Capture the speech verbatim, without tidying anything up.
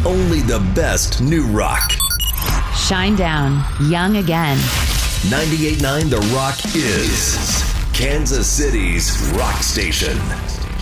Only the best new rock. Shine Down, Young Again. ninety-eight point nine The Rock is Kansas City's rock station.